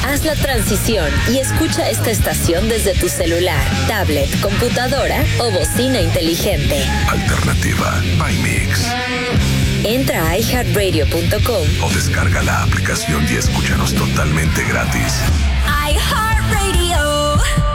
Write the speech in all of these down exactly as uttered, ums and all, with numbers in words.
Haz la transición y escucha esta estación desde tu celular, tablet, computadora o bocina inteligente. Alternativa by Mix. Entra a i heart radio punto com o descarga la aplicación y escúchanos totalmente gratis. iHeartRadio.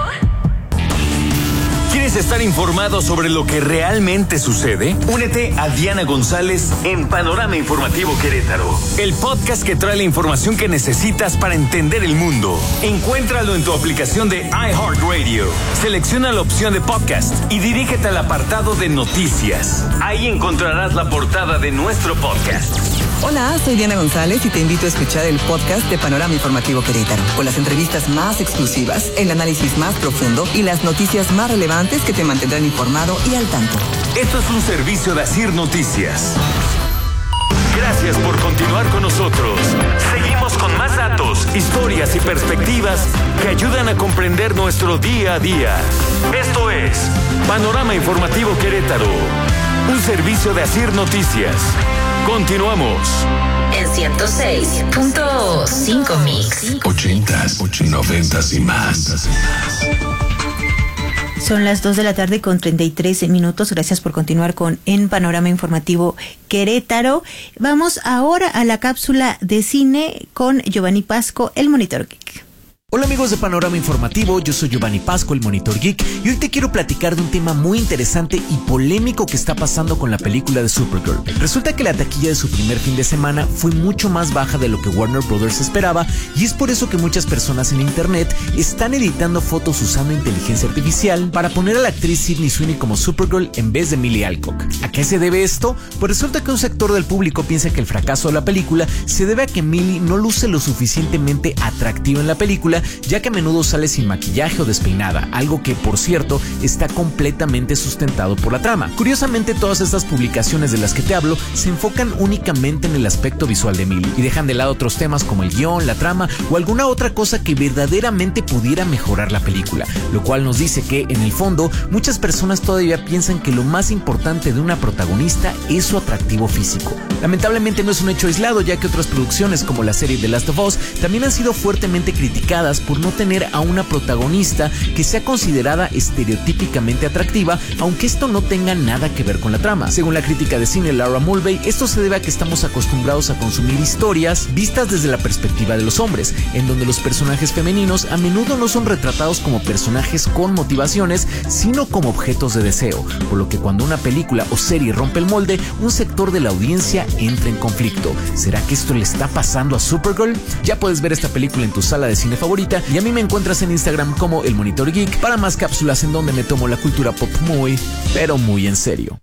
¿Quieres estar informado sobre lo que realmente sucede? Únete a Diana González en Panorama Informativo Querétaro, el podcast que trae la información que necesitas para entender el mundo. Encuéntralo en tu aplicación de iHeartRadio. Selecciona la opción de podcast y dirígete al apartado de noticias. Ahí encontrarás la portada de nuestro podcast. Hola, soy Diana González y te invito a escuchar el podcast de Panorama Informativo Querétaro, con las entrevistas más exclusivas, el análisis más profundo y las noticias más relevantes que te mantendrán informado y al tanto. Esto es un servicio de Asir Noticias. Gracias por continuar con nosotros. Seguimos con más datos, historias y perspectivas que ayudan a comprender nuestro día a día. Esto es Panorama Informativo Querétaro, un servicio de Asir Noticias. Continuamos. En ciento seis punto cinco Mix. Ochentas, noventas y más. Son las dos de la tarde con treinta y tres minutos. Gracias por continuar con En Panorama Informativo Querétaro. Vamos ahora a la cápsula de cine con Giovanni Pasco, el Monitor Geek. Hola amigos de Panorama Informativo, yo soy Giovanni Pasco, el Monitor Geek, y hoy te quiero platicar de un tema muy interesante y polémico que está pasando con la película de Supergirl. Resulta que la taquilla de su primer fin de semana fue mucho más baja de lo que Warner Brothers esperaba, y es por eso que muchas personas en internet están editando fotos usando inteligencia artificial para poner a la actriz Sydney Sweeney como Supergirl en vez de Millie Alcock. ¿A qué se debe esto? Pues resulta que un sector del público piensa que el fracaso de la película se debe a que Millie no luce lo suficientemente atractiva en la película, ya que a menudo sale sin maquillaje o despeinada, algo que, por cierto, está completamente sustentado por la trama. Curiosamente, todas estas publicaciones de las que te hablo se enfocan únicamente en el aspecto visual de Millie y dejan de lado otros temas como el guión, la trama o alguna otra cosa que verdaderamente pudiera mejorar la película, lo cual nos dice que, en el fondo, muchas personas todavía piensan que lo más importante de una protagonista es su atractivo físico. Lamentablemente no es un hecho aislado, ya que otras producciones como la serie The Last of Us también han sido fuertemente criticadas por no tener a una protagonista que sea considerada estereotípicamente atractiva, aunque esto no tenga nada que ver con la trama. Según la crítica de cine Laura Mulvey, esto se debe a que estamos acostumbrados a consumir historias vistas desde la perspectiva de los hombres, en donde los personajes femeninos a menudo no son retratados como personajes con motivaciones, sino como objetos de deseo, por lo que cuando una película o serie rompe el molde, un sector de la audiencia entra en conflicto. ¿Será que esto le está pasando a Supergirl? Ya puedes ver esta película en tu sala de cine favorita, y a mí me encuentras en Instagram como El Monitor Geek para más cápsulas en donde me tomo la cultura pop muy, pero muy en serio.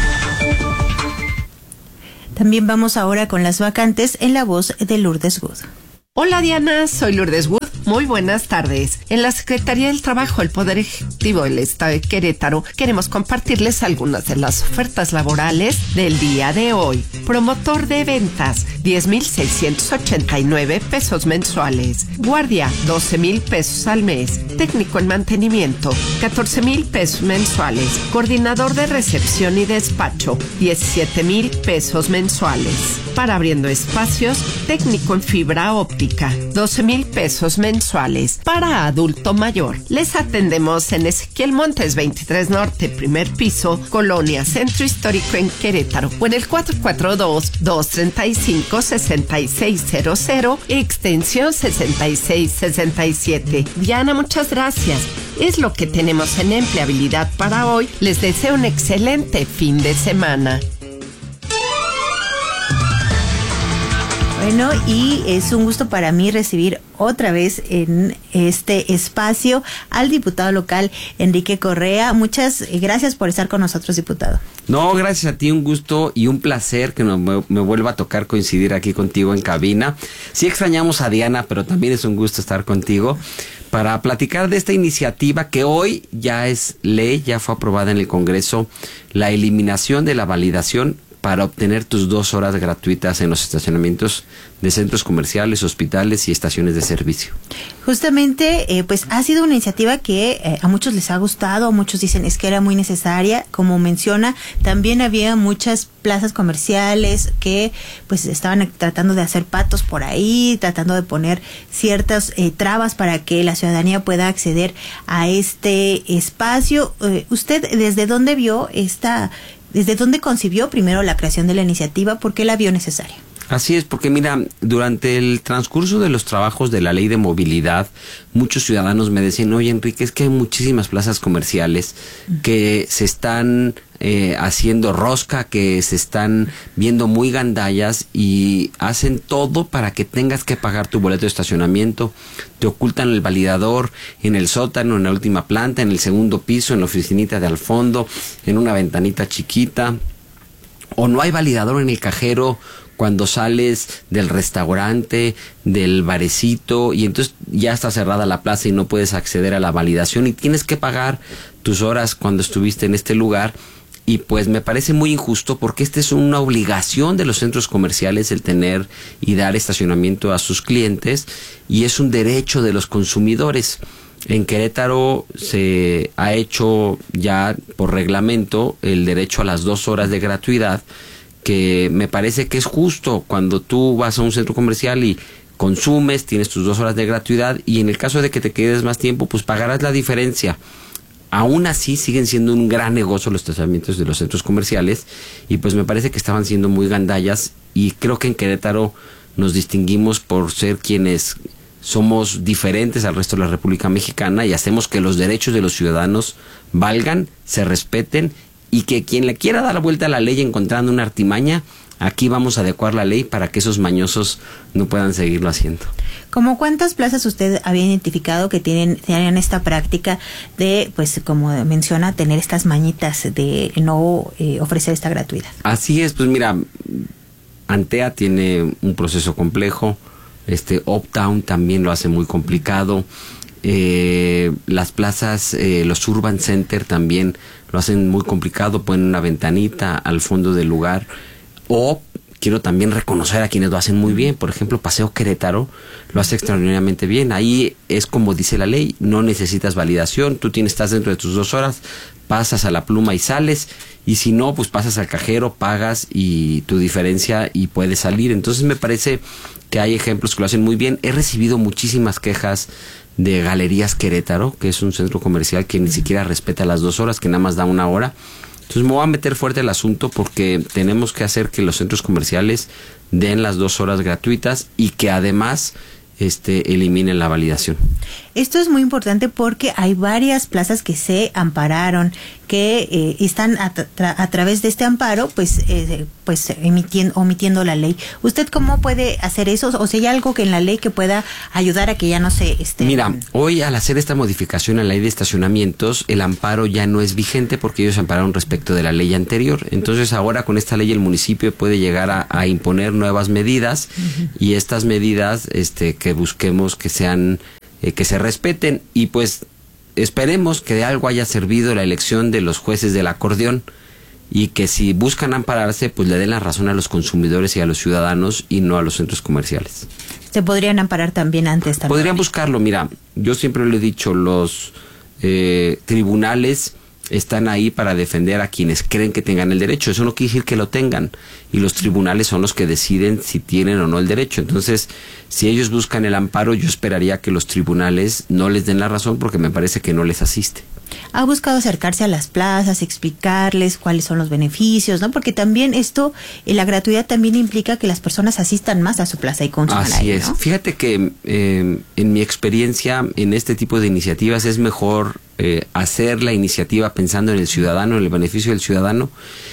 También vamos ahora con las vacantes en la voz de Lourdes Wood. Hola Diana, soy Lourdes Wood. Muy buenas tardes. En la Secretaría del Trabajo, el Poder Ejecutivo del Estado de Querétaro, queremos compartirles algunas de las ofertas laborales del día de hoy. Promotor de ventas, diez mil seiscientos ochenta y nueve pesos mensuales. Guardia, doce mil pesos al mes. Técnico en mantenimiento, catorce mil pesos mensuales. Coordinador de recepción y despacho, diecisiete mil pesos mensuales. Para Abriendo Espacios, técnico en fibra óptica, doce mil pesos mensuales. Para adulto mayor, les atendemos en Ezequiel Montes veintitrés Norte, primer piso, Colonia Centro Histórico en Querétaro, o en el cuatro cuatro dos, dos tres cinco, seis seis cero cero, extensión sesenta y seis sesenta y siete. Diana, muchas gracias. Es lo que tenemos en empleabilidad para hoy. Les deseo un excelente fin de semana. Bueno, y es un gusto para mí recibir otra vez en este espacio al diputado local Enrique Correa. Muchas gracias por estar con nosotros, diputado. No, gracias a ti, un gusto y un placer que me, me vuelva a tocar coincidir aquí contigo en cabina. Sí extrañamos a Diana, pero también es un gusto estar contigo para platicar de esta iniciativa que hoy ya es ley, ya fue aprobada en el Congreso, la eliminación de la validación para obtener tus dos horas gratuitas en los estacionamientos de centros comerciales, hospitales y estaciones de servicio. Justamente, eh, pues ha sido una iniciativa que eh, a muchos les ha gustado, a muchos dicen es que era muy necesaria. Como menciona, también había muchas plazas comerciales que pues estaban tratando de hacer patos por ahí, tratando de poner ciertas eh, trabas para que la ciudadanía pueda acceder a este espacio. Eh, ¿Usted desde dónde vio esta, desde dónde concibió primero la creación de la iniciativa? ¿Por qué la vio necesaria? Así es, porque mira, durante el transcurso de los trabajos de la ley de movilidad, muchos ciudadanos me decían, oye Enrique, es que hay muchísimas plazas comerciales que se están eh, haciendo rosca, que se están viendo muy gandallas y hacen todo para que tengas que pagar tu boleto de estacionamiento, te ocultan el validador en el sótano, en la última planta, en el segundo piso, en la oficinita de al fondo, en una ventanita chiquita, o no hay validador en el cajero cuando sales del restaurante, del barecito, y entonces ya está cerrada la plaza y no puedes acceder a la validación y tienes que pagar tus horas cuando estuviste en este lugar. Y pues me parece muy injusto porque esta es una obligación de los centros comerciales el tener y dar estacionamiento a sus clientes y es un derecho de los consumidores. En Querétaro se ha hecho ya por reglamento el derecho a las dos horas de gratuidad, que me parece que es justo cuando tú vas a un centro comercial y consumes, tienes tus dos horas de gratuidad y en el caso de que te quedes más tiempo, pues pagarás la diferencia. Aún así siguen siendo un gran negocio los estacionamientos de los centros comerciales y pues me parece que estaban siendo muy gandallas y creo que en Querétaro nos distinguimos por ser quienes somos diferentes al resto de la República Mexicana y hacemos que los derechos de los ciudadanos valgan, se respeten y que quien le quiera dar la vuelta a la ley encontrando una artimaña, aquí vamos a adecuar la ley para que esos mañosos no puedan seguirlo haciendo. ¿Cómo cuántas plazas usted había identificado que tienen, tienen esta práctica de, pues como menciona, tener estas mañitas de no eh, ofrecer esta gratuidad? Así es, pues mira, Antea tiene un proceso complejo, este Uptown también lo hace muy complicado, eh, las plazas, eh, los Urban Center también lo hacen muy complicado, ponen una ventanita al fondo del lugar. O quiero también reconocer a quienes lo hacen muy bien. Por ejemplo, Paseo Querétaro lo hace extraordinariamente bien. Ahí es como dice la ley, no necesitas validación, tú tienes, estás dentro de tus dos horas, pasas a la pluma y sales, y si no, pues pasas al cajero, pagas y tu diferencia y puedes salir. Entonces me parece que hay ejemplos que lo hacen muy bien. He recibido muchísimas quejas de Galerías Querétaro, que es un centro comercial que ni siquiera respeta las dos horas, que nada más da una hora. Entonces me voy a meter fuerte el asunto porque tenemos que hacer que los centros comerciales den las dos horas gratuitas y que además este eliminen la validación. Esto es muy importante porque hay varias plazas que se ampararon, que eh, están a, tra a través de este amparo, pues, eh, pues emitiendo, omitiendo la ley. ¿Usted cómo puede hacer eso? O sea, ¿hay algo que en la ley que pueda ayudar a que ya no se esté? Mira, hoy al hacer esta modificación a la ley de estacionamientos, el amparo ya no es vigente porque ellos ampararon respecto de la ley anterior. Entonces ahora con esta ley el municipio puede llegar a, a imponer nuevas medidas uh-huh. y estas medidas este, que busquemos que sean eh, que se respeten y pues esperemos que de algo haya servido la elección de los jueces del acordeón y que si buscan ampararse pues le den la razón a los consumidores y a los ciudadanos y no a los centros comerciales. ¿Se podrían amparar también ante esta? Podrían buscarlo, mira, yo siempre le he dicho, los eh, tribunales están ahí para defender a quienes creen que tengan el derecho. Eso no quiere decir que lo tengan. Y los tribunales son los que deciden si tienen o no el derecho. Entonces, si ellos buscan el amparo, yo esperaría que los tribunales no les den la razón porque me parece que no les asiste. Ha buscado acercarse a las plazas, explicarles cuáles son los beneficios, ¿no? Porque también esto, eh, la gratuidad también implica que las personas asistan más a su plaza y consuman ahí, Así es. ¿no? Fíjate que eh, en mi experiencia en este tipo de iniciativas es mejor eh, hacer la iniciativa pensando en el ciudadano, en el beneficio del ciudadano,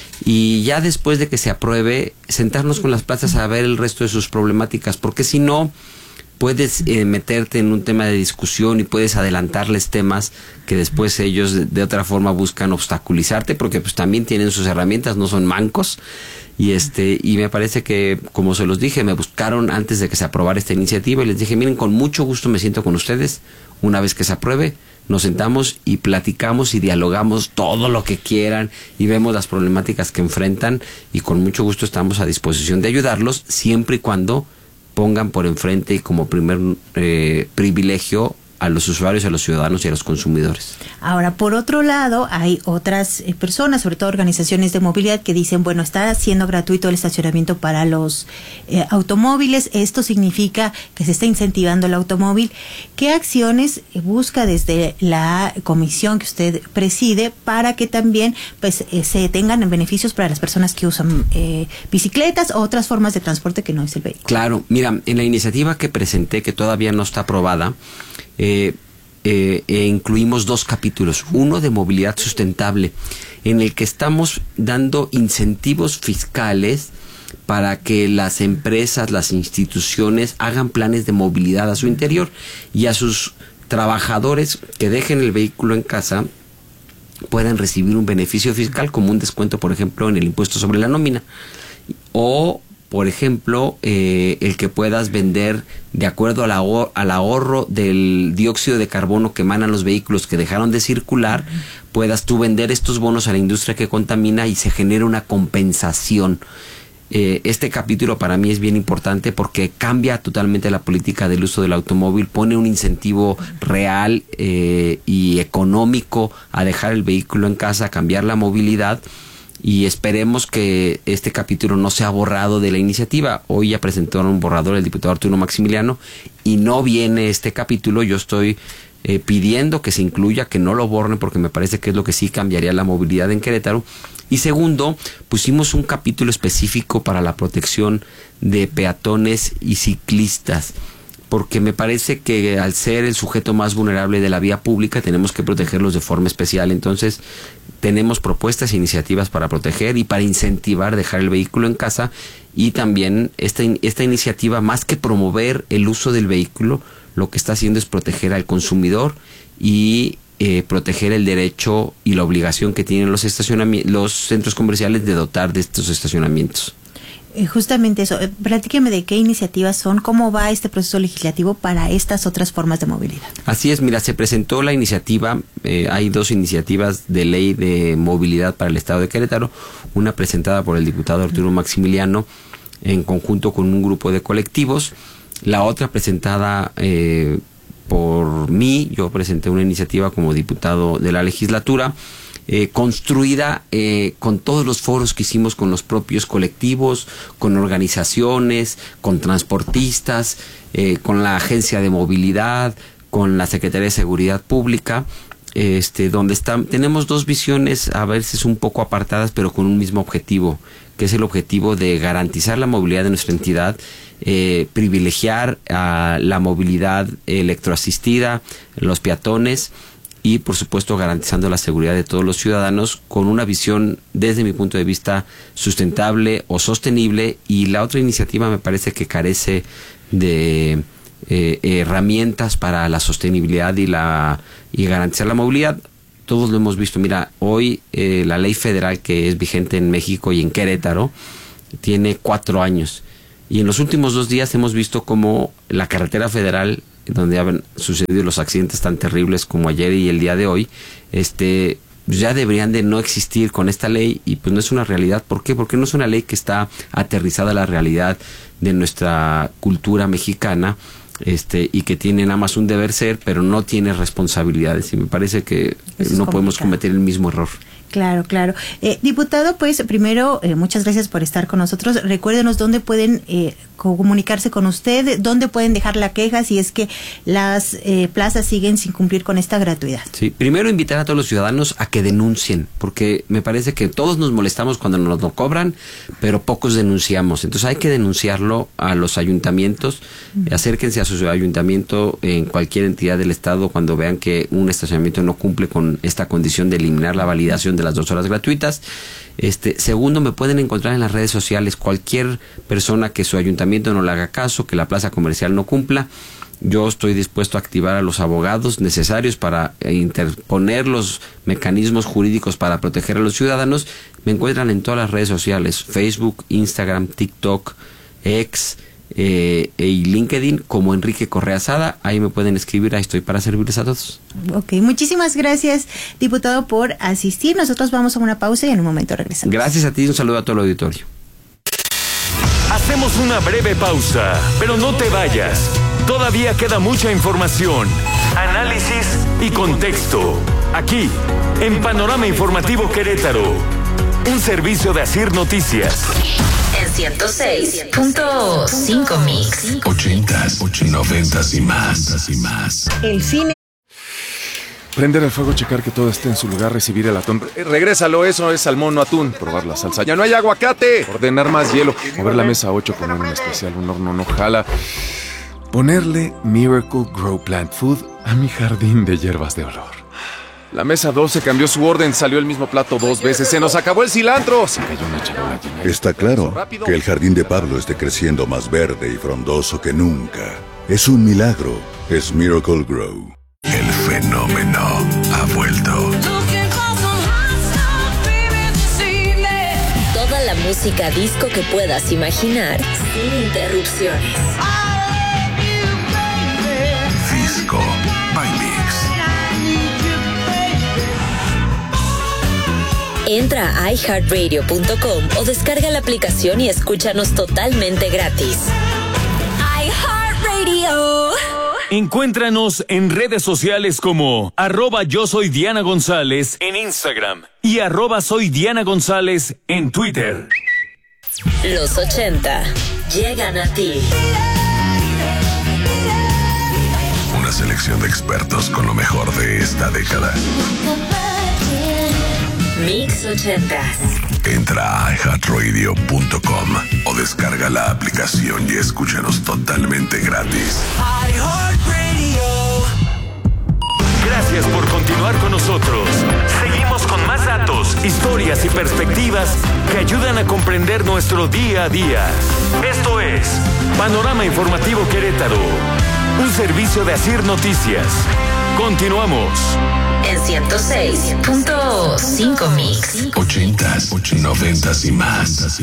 y ya después de que se apruebe, sentarnos con las plazas a ver el resto de sus problemáticas, porque si no, puedes eh, meterte en un tema de discusión y puedes adelantarles temas que después ellos de, de otra forma buscan obstaculizarte, porque pues también tienen sus herramientas, no son mancos. Y este y me parece que, como se los dije, me buscaron antes de que se aprobara esta iniciativa y les dije, miren, con mucho gusto me siento con ustedes una vez que se apruebe, nos sentamos y platicamos y dialogamos todo lo que quieran y vemos las problemáticas que enfrentan y con mucho gusto estamos a disposición de ayudarlos siempre y cuando pongan por enfrente y como primer eh, privilegio a los usuarios, a los ciudadanos y a los consumidores. Ahora, por otro lado, hay otras eh, personas, sobre todo organizaciones de movilidad, que dicen, bueno, está siendo gratuito el estacionamiento para los eh, automóviles. Esto significa que se está incentivando el automóvil. ¿Qué acciones busca desde la comisión que usted preside para que también pues eh, se tengan beneficios para las personas que usan eh, bicicletas o otras formas de transporte que no es el vehículo? Claro, mira, en la iniciativa que presenté, que todavía no está aprobada, Eh, eh, eh, incluimos dos capítulos, uno de movilidad sustentable, en el que estamos dando incentivos fiscales para que las empresas, las instituciones hagan planes de movilidad a su interior y a sus trabajadores que dejen el vehículo en casa puedan recibir un beneficio fiscal como un descuento, por ejemplo, en el impuesto sobre la nómina, o por ejemplo, eh, el que puedas vender de acuerdo al, ahor- al ahorro del dióxido de carbono que emanan los vehículos que dejaron de circular, uh-huh. puedas tú vender estos bonos a la industria que contamina y se genera una compensación. Eh, este capítulo para mí es bien importante porque cambia totalmente la política del uso del automóvil, pone un incentivo real eh, y económico a dejar el vehículo en casa, a cambiar la movilidad. Y esperemos que este capítulo no sea borrado de la iniciativa. Hoy ya presentó un borrador el diputado Arturo Maximiliano y no viene este capítulo. Yo estoy eh, pidiendo que se incluya, que no lo borren, porque me parece que es lo que sí cambiaría la movilidad en Querétaro. Y segundo, pusimos un capítulo específico para la protección de peatones y ciclistas, porque me parece que al ser el sujeto más vulnerable de la vía pública tenemos que protegerlos de forma especial. Entonces tenemos propuestas e iniciativas para proteger y para incentivar dejar el vehículo en casa, y también esta, esta iniciativa, más que promover el uso del vehículo, lo que está haciendo es proteger al consumidor y eh, proteger el derecho y la obligación que tienen los estacionamientos, los centros comerciales de dotar de estos estacionamientos. Justamente eso, eh, platíqueme de qué iniciativas son, cómo va este proceso legislativo para estas otras formas de movilidad. Así es, mira, se presentó la iniciativa, eh, hay dos iniciativas de ley de movilidad para el Estado de Querétaro, una presentada por el diputado Arturo Maximiliano en conjunto con un grupo de colectivos, la otra presentada eh, por mí, yo presenté una iniciativa como diputado de la legislatura, Eh, construida eh, con todos los foros que hicimos con los propios colectivos, con organizaciones, con transportistas, eh, con la Agencia de Movilidad, con la Secretaría de Seguridad Pública, este, donde están, tenemos dos visiones a veces un poco apartadas, pero con un mismo objetivo, que es el objetivo de garantizar la movilidad de nuestra entidad, eh, privilegiar a la movilidad electroasistida, los peatones, y por supuesto garantizando la seguridad de todos los ciudadanos con una visión desde mi punto de vista sustentable o sostenible. Y la otra iniciativa me parece que carece de eh, herramientas para la sostenibilidad y la y garantizar la movilidad. Todos lo hemos visto. Mira, hoy eh, la ley federal que es vigente en México y en Querétaro tiene cuatro años, y en los últimos dos días hemos visto cómo la carretera federal, donde han sucedido los accidentes tan terribles como ayer y el día de hoy, este ya deberían de no existir con esta ley, y pues no es una realidad. ¿Por qué? Porque no es una ley que está aterrizada a la realidad de nuestra cultura mexicana, este y que tiene nada más un deber ser, pero no tiene responsabilidades, y me parece que Eso no podemos cometer el mismo error. Claro, claro. Eh, diputado, pues primero, eh, muchas gracias por estar con nosotros. Recuérdenos dónde pueden eh, comunicarse con usted, dónde pueden dejar la queja si es que las eh, plazas siguen sin cumplir con esta gratuidad. Sí, primero invitar a todos los ciudadanos a que denuncien, porque me parece que todos nos molestamos cuando nos lo cobran, pero pocos denunciamos. Entonces hay que denunciarlo a los ayuntamientos. Uh-huh. Acérquense a su ayuntamiento en cualquier entidad del estado cuando vean que un estacionamiento no cumple con esta condición de eliminar la validación de las dos horas gratuitas. Este, segundo, me pueden encontrar en las redes sociales. Cualquier persona que su ayuntamiento no le haga caso, que la plaza comercial no cumpla, yo estoy dispuesto a activar a los abogados necesarios para interponer los mecanismos jurídicos para proteger a los ciudadanos. Me encuentran en todas las redes sociales: Facebook, Instagram, TikTok, X, eh, y LinkedIn como Enrique Correa Sada. Ahí me pueden escribir, ahí estoy para servirles a todos. Ok, muchísimas gracias, diputado, por asistir. Nosotros vamos a una pausa y en un momento regresamos. Gracias a ti y un saludo a todo el auditorio. Hacemos una breve pausa, pero no te vayas. Todavía queda mucha información, análisis y contexto. Aquí, en Panorama Informativo Querétaro, un servicio de Asir Noticias. En ciento seis punto cinco Mix. Ochentas, noventas y más, y más. El cine. Prender el fuego, checar que todo esté en su lugar, recibir el atún. Eh, regrésalo, eso es salmón o atún. Probar la salsa. ¡Ya no hay aguacate! Ordenar más hielo. Mover la mesa ocho, poner un especial, un horno no jala. Ponerle Miracle Grow Plant Food a mi jardín de hierbas de olor. La mesa doce cambió su orden, salió el mismo plato dos veces. ¡Se nos acabó el cilantro! Se cayó una charola llena. Está claro que el jardín de Pablo esté creciendo más verde y frondoso que nunca. Es un milagro. Es Miracle Grow. El fenómeno ha vuelto. Toda la música disco que puedas imaginar sin interrupciones. Disco by Mix. Entra a i heart radio punto com o descarga la aplicación y escúchanos totalmente gratis. iHeartRadio. Encuéntranos en redes sociales como arroba yo soy Diana González en Instagram y arroba soy Diana González en Twitter. Los ochenta llegan a ti. Una selección de expertos con lo mejor de esta década. Mix ochentas. Entra a i heart radio punto com o descarga la aplicación y escúchanos totalmente gratis. Gracias por continuar con nosotros. Seguimos con más datos, historias y perspectivas que ayudan a comprender nuestro día a día. Esto es Panorama Informativo Querétaro, un servicio de Asir Noticias. Continuamos. En ciento seis punto cinco Mix. Ochentas, noventas y más.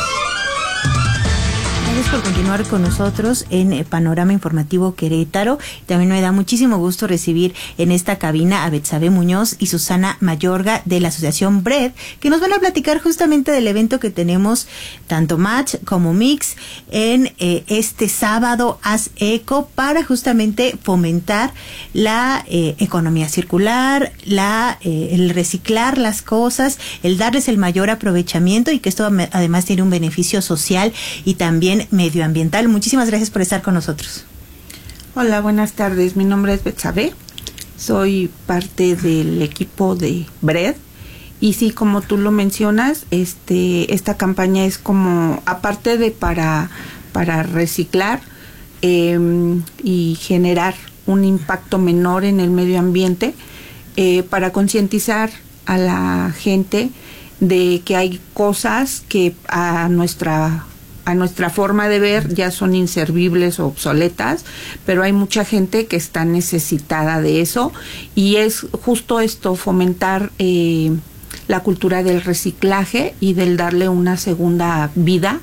Gracias por continuar con nosotros en Panorama Informativo Querétaro. También me da muchísimo gusto recibir en esta cabina a Betsabe Muñoz y Susana Mayorga de la Asociación B R E D, que nos van a platicar justamente del evento que tenemos tanto Match como Mix en eh, este sábado Haz Eco, para justamente fomentar la eh, economía circular, la eh, el reciclar las cosas, el darles el mayor aprovechamiento, y que esto además tiene un beneficio social y también medioambiental. Muchísimas gracias por estar con nosotros. Hola, buenas tardes. Mi nombre es Betsabe. Soy parte del equipo de B R E D. Y sí, como tú lo mencionas, este, esta campaña es como, aparte de para, para reciclar eh, y generar un impacto menor en el medio ambiente, eh, para concientizar a la gente de que hay cosas que a nuestra a nuestra forma de ver ya son inservibles o obsoletas, pero hay mucha gente que está necesitada de eso, y es justo esto, fomentar eh, la cultura del reciclaje y del darle una segunda vida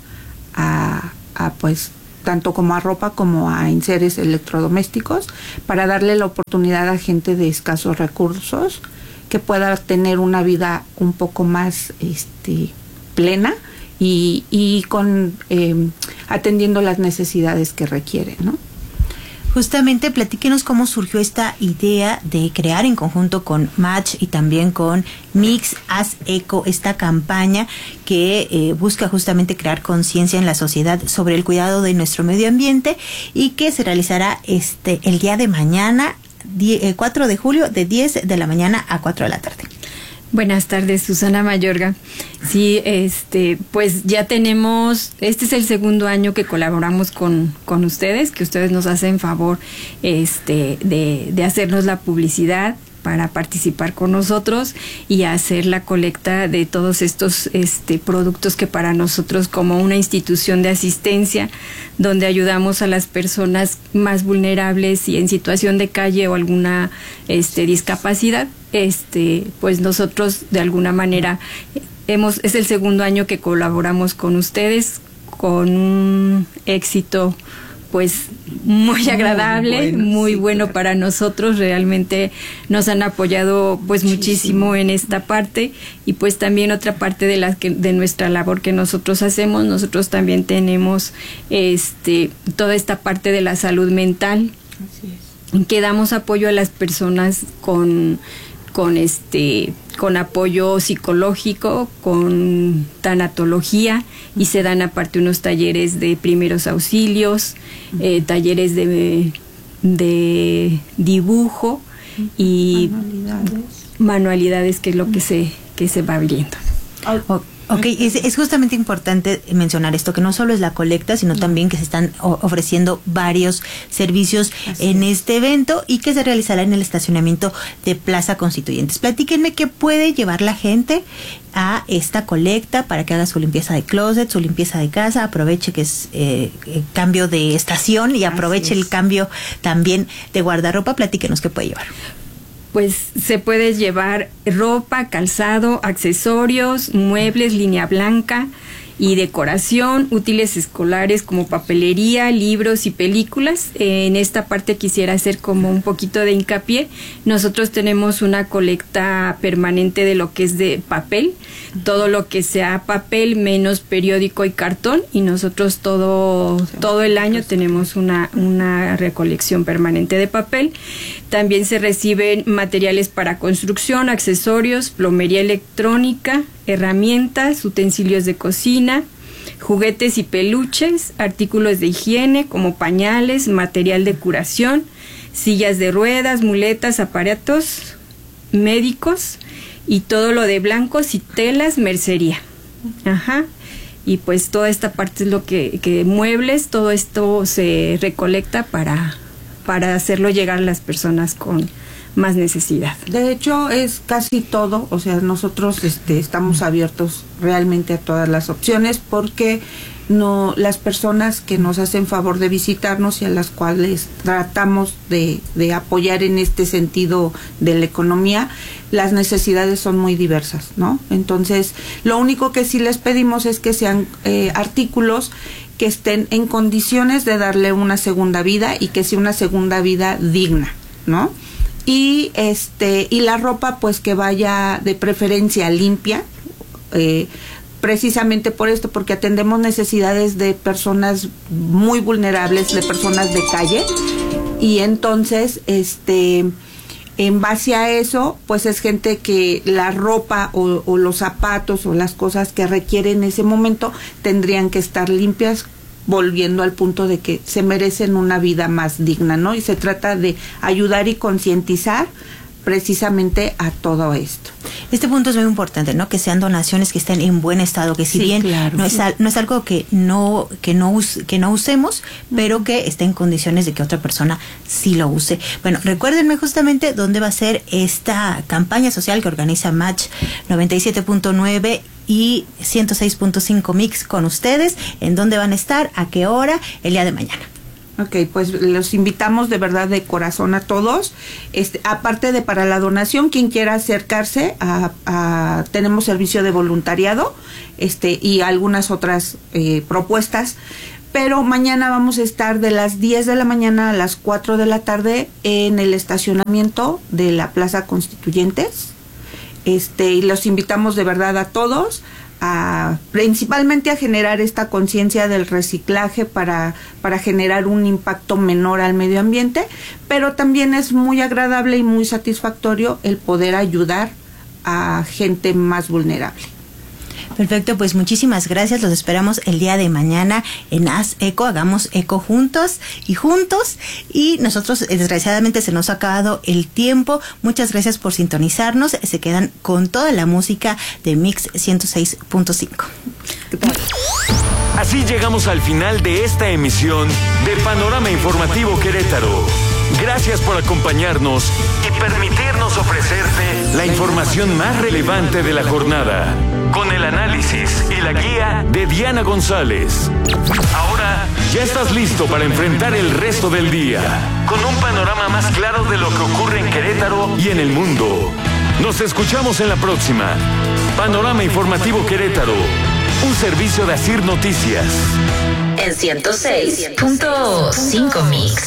a, a pues tanto como a ropa como a enseres electrodomésticos, para darle la oportunidad a gente de escasos recursos que pueda tener una vida un poco más este plena y, y con eh, atendiendo las necesidades que requiere, ¿no? Justamente, platíquenos cómo surgió esta idea de crear en conjunto con Match y también con Mix Haz Eco esta campaña que eh, busca justamente crear conciencia en la sociedad sobre el cuidado de nuestro medio ambiente, y que se realizará este el día de mañana, cuatro de julio, de diez de la mañana a cuatro de la tarde. Buenas tardes, Susana Mayorga. Sí, este, pues ya tenemos, este es el segundo año que colaboramos con, con ustedes, que ustedes nos hacen favor este, de, de hacernos la publicidad para participar con nosotros y hacer la colecta de todos estos este, productos que para nosotros, como una institución de asistencia donde ayudamos a las personas más vulnerables y en situación de calle o alguna este, discapacidad, este, pues nosotros de alguna manera hemos, es el segundo año que colaboramos con ustedes, con un éxito pues muy agradable, muy bueno, muy sí, bueno claro. para nosotros. Realmente nos han apoyado pues muchísimo. muchísimo en esta parte, y pues también otra parte de la que de nuestra labor que nosotros hacemos, nosotros también tenemos este toda esta parte de la salud mental. Así es. Que damos apoyo a las personas con con este con apoyo psicológico, con tanatología, y se dan aparte unos talleres de primeros auxilios, eh, talleres de, de dibujo y manualidades. manualidades, que es lo que se que se va abriendo. Okay. Ok, es, es justamente importante mencionar esto, que no solo es la colecta, sino también que se están o, ofreciendo varios servicios Así en es. este evento, y que se realizará en el estacionamiento de Plaza Constituyentes. Platíquenme qué puede llevar la gente a esta colecta para que haga su limpieza de closet, su limpieza de casa, aproveche que es eh, el cambio de estación y aproveche el cambio también de guardarropa. Platíquenos qué puede llevar. Pues se puede llevar ropa, calzado, accesorios, muebles, línea blanca y decoración, útiles escolares como papelería, libros y películas. Eh, en esta parte quisiera hacer como un poquito de hincapié. Nosotros tenemos una colecta permanente de lo que es de papel, todo lo que sea papel menos periódico y cartón, y nosotros todo todo el año tenemos una una recolección permanente de papel. También se reciben materiales para construcción, accesorios, plomería electrónica, herramientas, utensilios de cocina, juguetes y peluches, artículos de higiene como pañales, material de curación, sillas de ruedas, muletas, aparatos médicos, y todo lo de blancos y telas, mercería. Ajá. Y pues toda esta parte es lo que, que muebles, todo esto se recolecta para, para hacerlo llegar a las personas con más necesidad. De hecho, es casi todo, o sea, nosotros este, estamos abiertos realmente a todas las opciones, porque no las personas que nos hacen favor de visitarnos y a las cuales tratamos de, de apoyar en este sentido de la economía, las necesidades son muy diversas, ¿no? Entonces, lo único que sí les pedimos es que sean eh, artículos que estén en condiciones de darle una segunda vida, y que sea una segunda vida digna, ¿no? Y este y la ropa pues que vaya de preferencia limpia, eh, precisamente por esto, porque atendemos necesidades de personas muy vulnerables, de personas de calle, y entonces este en base a eso pues es gente que la ropa o, o los zapatos o las cosas que requieren en ese momento tendrían que estar limpias, volviendo al punto de que se merecen una vida más digna, ¿no? Y se trata de ayudar y concientizar precisamente a todo esto. Este punto es muy importante, ¿no? Que sean donaciones que estén en buen estado, que si sí, bien claro, no, sí. es al, no es algo que no que no us, que no usemos, pero que esté en condiciones de que otra persona sí lo use. Bueno, recuérdenme justamente dónde va a ser esta campaña social que organiza Match noventa y siete punto nueve y ciento seis punto cinco Mix con ustedes, en dónde van a estar, a qué hora, el día de mañana. Ok, pues los invitamos de verdad de corazón a todos. Este, aparte de para la donación, quien quiera acercarse a, a tenemos servicio de voluntariado, este y algunas otras eh, propuestas. Pero mañana vamos a estar de las diez de la mañana a las cuatro de la tarde en el estacionamiento de la Plaza Constituyentes. Este, y los invitamos de verdad a todos, a, principalmente a generar esta conciencia del reciclaje para, para generar un impacto menor al medio ambiente, pero también es muy agradable y muy satisfactorio el poder ayudar a gente más vulnerable. Perfecto, pues muchísimas gracias. Los esperamos el día de mañana en Haz Eco. Hagamos eco juntos y juntos. Y nosotros, desgraciadamente, se nos ha acabado el tiempo. Muchas gracias por sintonizarnos. Se quedan con toda la música de Mix ciento seis punto cinco. Así llegamos al final de esta emisión de Panorama Informativo Querétaro. Gracias por acompañarnos y permitirnos ofrecerte la información más relevante de la jornada, con el análisis y la guía de Diana González. Ahora ya estás listo para enfrentar el resto del día, con un panorama más claro de lo que ocurre en Querétaro y en el mundo. Nos escuchamos en la próxima. Panorama Informativo Querétaro, un servicio de Asir Noticias. En ciento seis punto cinco Mix.